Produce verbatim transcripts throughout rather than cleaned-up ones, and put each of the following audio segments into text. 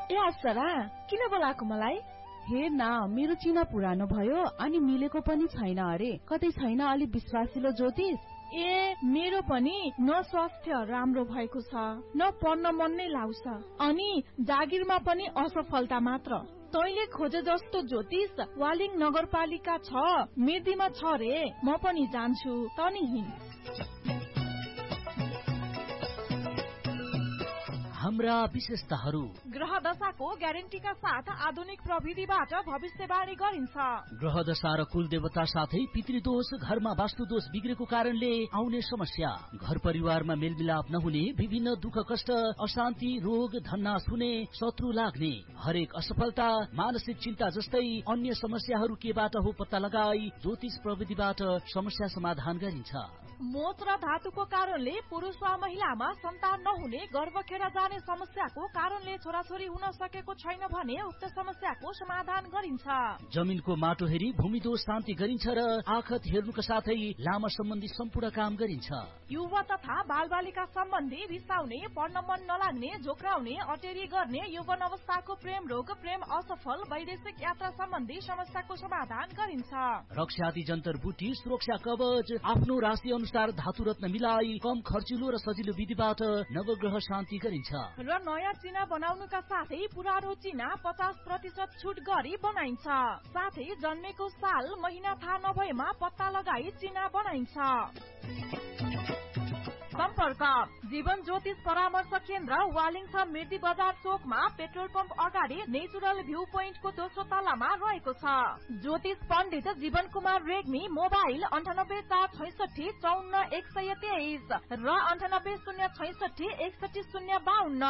ए अप्सरा, किन बोलाएको मलाई? हेर न, मेरो चिना पुरानो भयो अनि मिलेको पनि छैन अरे। कतै छैन अलि विश्वासिलो ज्योतिष? ए मेरो पनि न स्वास्थ्य राम्रो भएको छ, न पढ्न मन नै लाग्छ, अनि जागिरमा पनि असफलता मात्र। तैले खोजे जस्तो ज्योतिष वालिङ नगरपालिका छ, मिर्दीमा छ रे। म पनि जान्छु, तनी हिँड। हाम्रा विशेषताहरू। ग्रह दशाको ग्यारेन्टीका साथ आधुनिक प्रविधिबाट भविष्यवाणी गरिन्छ। ग्रह दशा र कुल देवता साथै पितृदोष, घरमा वास्तुदोष बिग्रेको कारणले आउने समस्या, घर परिवारमा मेलमिलाप नहुने, विभिन्न दुःख कष्ट, अशान्ति, रोग, धननाश हुने, शत्रु लाग्ने, हरेक असफलता, मानसिक चिन्ता जस्तै अन्य समस्याहरू केबाट हो पत्ता लगाई ज्योतिष प्रविधिबाट समस्या समाधान गरिन्छ। मोच र धातुको कारणले पुरुष वा महिलामा सन्तान नहुने, गर्भ खेर जाने समस्याको कारणले छोराछोरी हुन सकेको छैन भने उक्त समस्याको समाधान गरिन्छ। जमिनको माटो हेरी भूमिदोष शान्ति गरिन्छ र आखत हेर्नुका साथै लामा सम्बन्धी सम्पूर्ण काम गरिन्छ। युवा तथा बालबालिका सम्बन्धी रिसाउने, पढ्न मन नलाग्ने, झोक्राउने, अटेरी गर्ने, यौवन अवस्थाको प्रेम रोग, प्रेम असफल, वैदेशिक यात्रा सम्बन्धी समस्याको समाधान गरिन्छ। रक्षादि जन्तर बुटी, सुरक्षा कवच, आफ्नो राशि अनुसार धातु रत्न मिलाई कम खर्चिलो र सजिलो विधिबाट नवग्रह शान्ति गरिन्छ। र नयाँ चिना बनाउनुका साथै पुरानो चिना पचास प्रतिशत छुट गरी बनाइन्छ। साथै जन्मेको साल महिना थाहा नभएमा पत्ता लगाई चिना बनाइन्छ। सम्पर्क जीवन ज्योतिष परामर्श केन्द्र, वालिङ छ, मिर्दी बजार चोकमा, पेट्रोल पम्प अगाडि, नेचुरल भ्यू पोइन्टको दोस्रो तलामा रहेको छ। ज्योतिष पण्डित जीवन कुमार रेग्मी, मोबाइल अन्ठानब्बे चार छैसठी चौन्न एक सय तेइस र अन्ठानब्बे शून्य छैसठी एकसठी शून्य बाहन्न।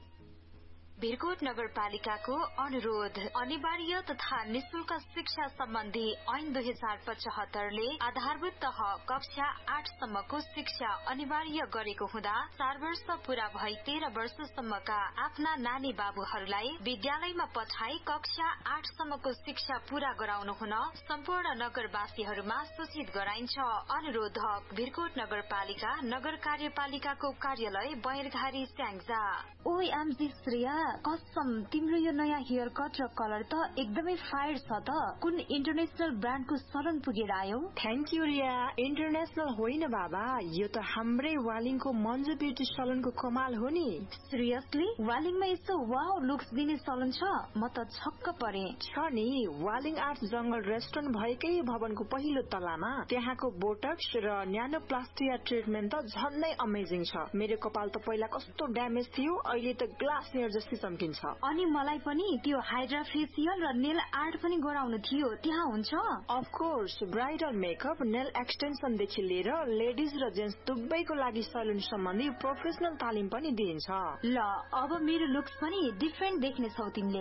भिरकोट नगरपालिकाको अनुरोध। अनिवार्य तथा निशुल्क शिक्षा सम्बन्धी ऐन दुई हजार पचहत्तरले आधारभूत तह कक्षा आठसम्मको शिक्षा अनिवार्य गरेको हुँदा चार वर्ष पूरा भई तेह्र वर्षसम्मका आफ्ना नानी बाबुहरूलाई विद्यालयमा पठाई कक्षा आठसम्मको शिक्षा पूरा गराउनु हुन सम्पूर्ण नगरवासीहरूमा सूचित गराइन्छ। अनुरोधक भिरकोट नगरपालिका, नगर कार्यपालिकाको कार्यालय, बयरघारी, स्याङ्जा। ओइ एमजी श्रेया, कसम तिम्रो यो नयाँ हेयर कट र कलर त एकदमै फायर छ त। कुन इन्टरनेशनल ब्रान्डको सलन पुगेर आयो? Thank you Riya. इन्टरनेशनल होइन बाबा, यो त हाम्रै वालिङको मन्जु ब्युटी सलनको कमाल हो नि। सिरियसली? वालिङमा यस्तो वाउ लुक्स दिने सलन छ? म त छक्क परे। छ नि, वालिङ आर्ट जंगल रेस्टुरेन्ट भएकै भवनको पहिलो तलामा। त्यहाँको बोटक्स र न्यानोप्लास्टिया ट्रिटमेन्ट त झन्नै अमेजिङ छ। मेरो कपाल त पहिला कस्तो ड्यामेज थियो, अहिले त ग्लास हेयर जस्तै चम्किन्छ। अनि मलाई पनि त्यो हाइड्रा फेसियल र नेल आर्ट पनि गराउनु थियो, त्यहाँ हुन्छ? Of course, bridal makeup, nail extension देखि लिएर लेडिज र जेन्ट्स दुवैको लागि सलुन सम्बन्धी प्रोफेसनल तालिम पनि दिइन्छ। ल, अब मेरो लुक्स पनि डिफरेन्ट देख्ने छौ तिमीले।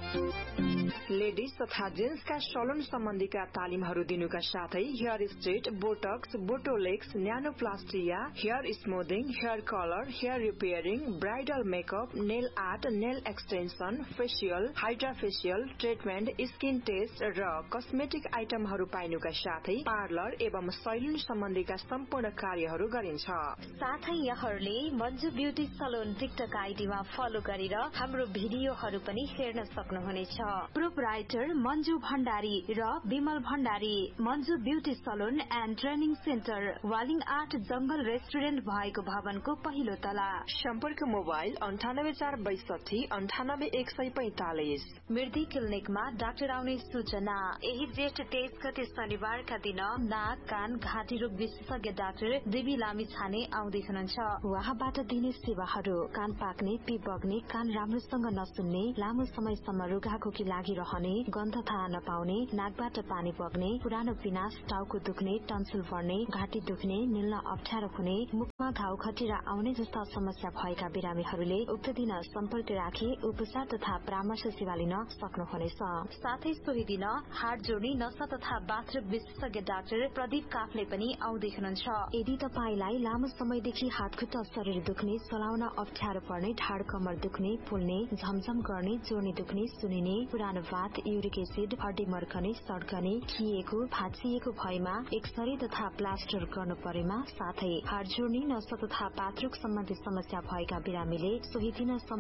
लेडिज तथा जेन्ट्सका सलुन सम्बन्धीका तालिमहरू दिनुका साथै hair straight, Botox, बोटोलेक्स, न्यानोप्लास्टिया, hair स्मुथिङ, hair colour, hair repairing, bridal makeup, nail art, nail extension, facial, hydra facial treatment, skin test र कस्मेटिक आइटमहरू पाइनुका साथै पार्लर एवं सैलुन सम्बन्धीका सम्पूर्ण कार्यहरू गरिन्छ। साथै यहाँहरूले Manju beauty salon TikTok आइडीमा follow गरेर हाम्रो भिडियोहरू पनि हेर्न सक्नुहुनेछ। प्रोपराइटर मन्जु भण्डारी र Bimal Bhandari, Manju beauty salon and training centre, Waling art जंगल रेस्टुरेन्ट भएको भवनको पहिलो तला। सम्पर्क मोबाइल अन्ठानब्बे चार बैसठी अन्ठानब्बे एक सय पैंतालिस। मिर्दी क्लिनिकमा डाक्टर आउने सूचना। यही जेठ तेइस गते शनिबारका दिन नाक, कान, घाँटी रोग विशेषज्ञ डाक्टर देवी लामी छाने आउँदै हुनुहुन्छ। उहाँबाट दिने सेवाहरू: कान पाक्ने, पिप बग्ने, कान राम्रोसँग नसुन्ने, लामो समयसम्म रुघाखोकी लागिरहने, गन्ध थाहा नपाउने, नाकबाट पानी बग्ने, पुरानो पिनास, टाउको दुख्ने, टन्सिल बढ्ने, घाँटी दुख्ने, निल्न अप्ठ्यारो हुने, मुखमा घाउ खटिरा आउने जस्ता समस्या भएका बिरामीहरूले उक्त दिन सम्पर्क राखी उपचार तथा परामर्श सेवा लिन सक्नुहुनेछ। साथै सोही दिन हाड जोड्ने, नसा तथा बाथरुम विशेषज्ञ डाक्टर प्रदीप काफले पनि आउँदै हुनुहुन्छ। यदि तपाईलाई लामो समयदेखि हातखुट्टा शरीर दुख्ने, चलाउन अप्ठ्यारो पर्ने, ढाड कमर दुख्ने, फुल्ने, झमझम गर्ने, जोर्नी दुख्ने, सुनिने, पुरानो भात, युरिक एसिड, हड्डी मर्कने, सड्कने, खिएको, भाँचिएको भएमा एक्सरे तथा प्लास्टर गर्नु परेमा, साथै हाड जोड्ने, नसा तथा पाथरुक सम्बन्धी समस्या भएका बिरामीले सोही दिन सम्पर्क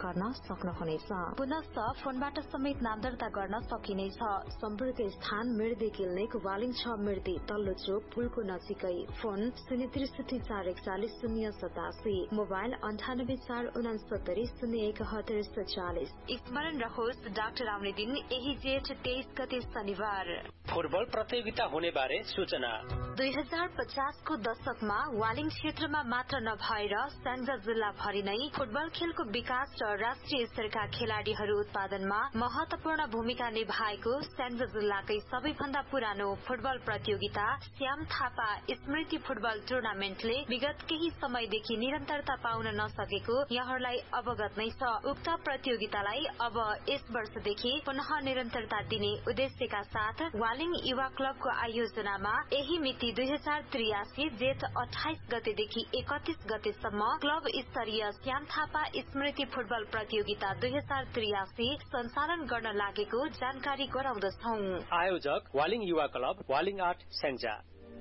गर्न सक्नुहुनेछ। पुनः फोनबाट समेत नाम दर्ता गर्न सकिनेछ। सम्पर्क स्थान मिर्दी क्लिनिक वालिङ छ मिर्दी तल्लो चोक पुलको नजिकै। फोन शून्य त्रिसठी चार एकचालिस शून्य सतासी, मोबाइल अन्ठानब्बे चार उनासत्तरी शून्य एकहत्तर सत्तालिस। स्मरण रहोस् डाक्टर आउने दिन यही जेठ तेइस गते शनिबार। फुटबल प्रतियोगिता हुने बारे सूचना। दुई हजार पचासको दशकमा वालिङ क्षेत्रमा मात्र नभएर स्याङ्जा जिल्ला भरि नै फुटबल खेलको विकास र राष्ट्रिय स्तरका खेलाड़ीहरू उत्पादनमा महत्वपूर्ण भूमिका निभाएको स्याङ्जा जिल्लाकै सबैभन्दा पुरानो फुटबल प्रतियोगिता श्याम थापा स्मृति फुटबल टुर्नामेन्टले विगत केही समयदेखि निरन्तरता पाउन नसकेको यहाँहरूलाई अवगत नै छ। उक्त प्रतियोगितालाई अब यस वर्षदेखि पुनः निरन्तरता दिने उद्देश्यका साथ वालिङ युवा क्लबको आयोजनामा यही मिति दुई हजार त्रियासी जेठ अठाइस गतेदेखि एकतीस गतेसम्म क्लब स्तरीय श्याम थापा स्मृति फुटबल प्रतियोगिता दुई हजार त्रियासी सञ्चालन गर्न लागेको जानकारी गराउँदछौ। आयोजक वालिङ युवा क्लब वालिङ आठ स्याङ्जा।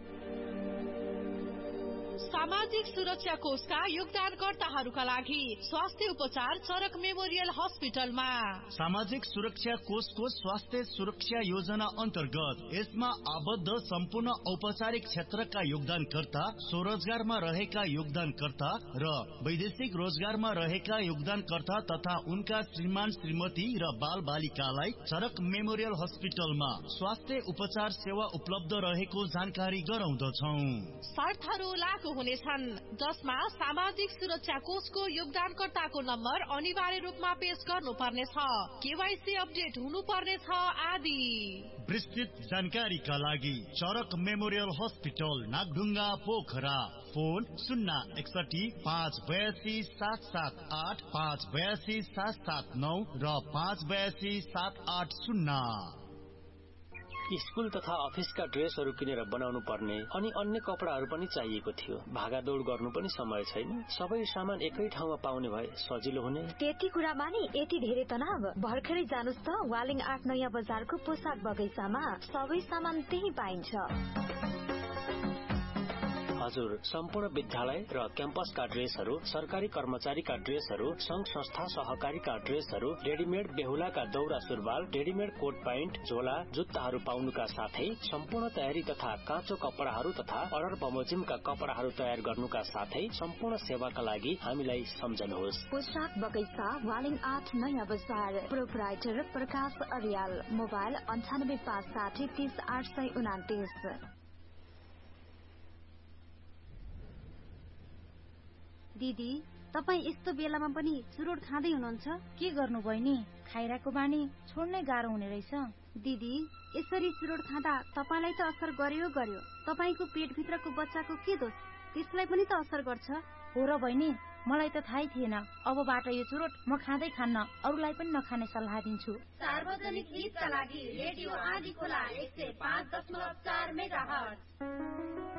सामाजिक सुरक्षा कोषका योगदानकर्ताहरूका लागि स्वास्थ्य उपचार चरक मेमोरियल हस्पिटलमा। सामाजिक सुरक्षा कोषको स्वास्थ्य सुरक्षा योजना अन्तर्गत यसमा आबद्ध सम्पूर्ण औपचारिक क्षेत्रका योगदानकर्ता, स्वरोजगारमा रहेका योगदानकर्ता र वैदेशिक रोजगारमा रहेका योगदानकर्ता तथा उनका श्रीमान श्रीमती र बाल बालिकालाई चरक मेमोरियल हस्पिटलमा स्वास्थ्य उपचार सेवा उपलब्ध रहेको जानकारी गराउँदछौ। शर्तहरू लागू हुनेछन्, जसमा सामाजिक सुरक्षा कोषको योगदानकर्ताको नम्बर अनिवार्य रूपमा पेश गर्नुपर्नेछ, केवाईसी अपडेट हुनुपर्नेछ आदि। विस्तृत जानकारीका लागि चरक memorial hospital Nagdhunga Pokhara. Phone शून्य एकसठी पाँच बयासी सात सात आठ, पाँच बयासी सात सात नौ र पाँच बयासी सात आठ शून्य। स्कुल तथा अफिसका ड्रेसहरू किनेर बनाउनु पर्ने अनि अन्य कपडाहरू पनि चाहिएको थियो। भागादौड गर्नु पनि समय छैन। सबै सामान एकै ठाउँमा पाउने भए सजिलो हुने। त्यति कुरामा नि यति धेरै तनाव? भर्खरै जानुस् त वालिङ आठ नयाँ बजारको पोसाक बगैँचामा। सबै सामान त्यही पाइन्छ। हजुर, सम्पूर्ण विद्यालय र क्याम्पसका ड्रेसहरू, सरकारी कर्मचारीका ड्रेसहरू, संघ संस्था सहकारीका ड्रेसहरू, रेडिमेड बेहुलाका दौरा सुरुवाल, रेडिमेड कोट प्यान्ट, झोला, जुत्ताहरू पाउनुका साथै सम्पूर्ण तयारी तथा काँचो कपडाहरू तथा अर्डर बमोजिमका कपडाहरू तयार गर्नुका साथै सम्पूर्ण सेवाका लागि हामीलाई सम्झनुहोस्। पोसाक बगैँचा वालिङ आठ नयाँ बजार। प्रोपराइटर प्रकाश अर्याल। मोबाइल अन्ठानब्बे पाँच साठी तीस आठ सय उनातिस। दिदी, तपाईँ यस्तो बेलामा पनि चुरोट खाँदै हुनुहुन्छ? के गर्नु बहिनी, खाइरहेको बानी छोड्नै गाह्रो हुने रहेछ। दिदी, यसरी चुरोट खाँदा तपाईँलाई त असर गर्यो गर्यो, तपाईँको पेटभित्रको बच्चाको के दोष? त्यसलाई पनि त असर गर्छ। हो र बहिनी, मलाई त थाहै थिएन। अबबाट यो चुरोट म खाँदै खान्न, अरूलाई पनि नखाने सल्लाह दिन्छु। सार्वजनिक हितका लागि रेडियो आँधी खोला एक सय पाँच दशमलव चार मेगा हर्ज।